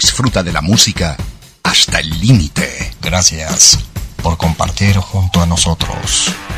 disfruta de la música hasta el límite. Gracias por compartir junto a nosotros.